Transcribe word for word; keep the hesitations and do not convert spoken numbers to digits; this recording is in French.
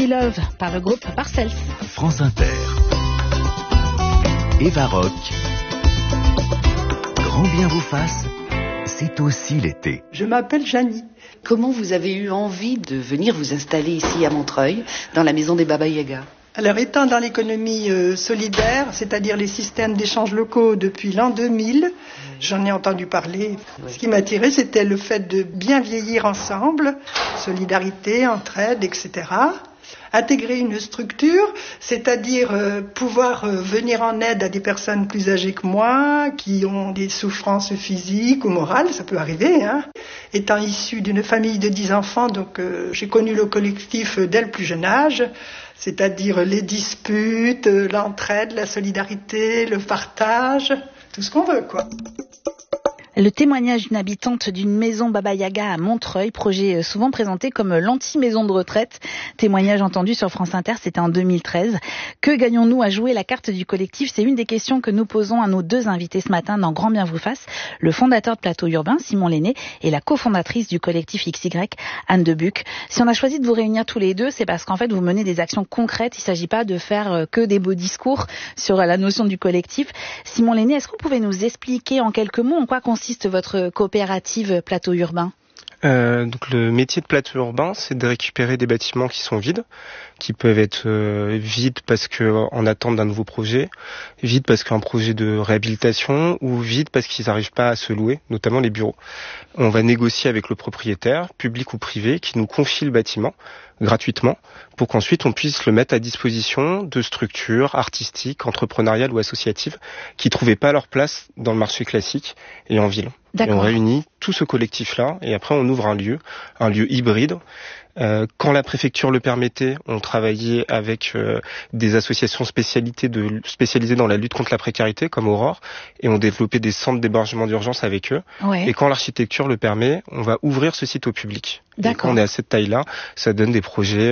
Baby Love par le groupe Parcells. France Inter. Eva Rock. Grand bien vous fasse, c'est aussi l'été. Je m'appelle Janie. Comment vous avez eu envie de venir vous installer ici à Montreuil, dans la maison des Baba Yaga ? Alors, étant dans l'économie euh, solidaire, c'est-à-dire les systèmes d'échange locaux depuis l'an deux mille, j'en ai entendu parler. Ce qui m'attirait, c'était le fait de bien vieillir ensemble, solidarité, entraide, et cetera. Intégrer une structure, c'est-à-dire euh, pouvoir euh, venir en aide à des personnes plus âgées que moi, qui ont des souffrances physiques ou morales, ça peut arriver. Hein. Étant issue d'une famille de dix enfants, donc euh, j'ai connu le collectif dès le plus jeune âge, c'est-à-dire les disputes, euh, l'entraide, la solidarité, le partage, tout ce qu'on veut, quoi. Le témoignage d'une habitante d'une maison Baba Yaga à Montreuil, projet souvent présenté comme l'anti-maison de retraite. Témoignage entendu sur France Inter, c'était en deux mille treize. Que gagnons-nous à jouer la carte du collectif ? C'est une des questions que nous posons à nos deux invités ce matin dans Grand bien vous fasse. Le fondateur de Plateau Urbain, Simon Lenné, et la cofondatrice du collectif X Y, Anne Debuc. Si on a choisi de vous réunir tous les deux, c'est parce qu'en fait vous menez des actions concrètes. Il ne s'agit pas de faire que des beaux discours sur la notion du collectif. Simon Lenné, est-ce que vous pouvez nous expliquer en quelques mots en quoi consiste votre coopérative Plateau Urbain ? Euh, donc le métier de plateau urbain, c'est de récupérer des bâtiments qui sont vides, qui peuvent être euh, vides parce que en attente d'un nouveau projet, vides parce qu'un projet de réhabilitation, ou vides parce qu'ils n'arrivent pas à se louer, notamment les bureaux. On va négocier avec le propriétaire, public ou privé, qui nous confie le bâtiment gratuitement, pour qu'ensuite on puisse le mettre à disposition de structures artistiques, entrepreneuriales ou associatives qui trouvaient pas leur place dans le marché classique et en ville. D'accord. Et on réunit tout ce collectif-là et après on ouvre un lieu, un lieu hybride. Euh, quand la préfecture le permettait, on travaillait avec euh, des associations spécialisées, de, spécialisées dans la lutte contre la précarité, comme Aurore, et on développait des centres d'hébergement d'urgence avec eux. Ouais. Et quand l'architecture le permet, on va ouvrir ce site au public. D'accord. Et quand on est à cette taille-là, ça donne des projets